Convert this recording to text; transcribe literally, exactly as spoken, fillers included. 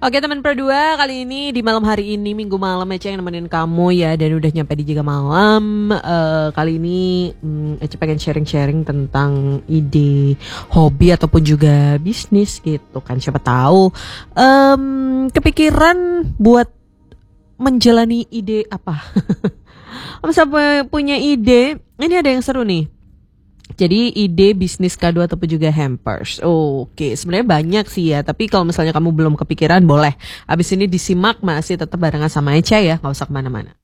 Oke teman Pro dua, kali ini di malam hari ini minggu malam Ece yang nemenin kamu ya, dan udah nyampe di Jaga Malam. uh, Kali ini um, Ece pengen sharing-sharing tentang ide hobi ataupun juga bisnis gitu kan. Siapa tahu um, kepikiran buat menjalani ide apa. Sampai punya ide, ini ada yang seru nih. Jadi ide bisnis kado ataupun juga hampers. Oke, sebenarnya banyak sih ya. Tapi kalau misalnya kamu belum kepikiran, boleh abis ini disimak, masih tetap barengan sama Echa ya, nggak usah kemana-mana.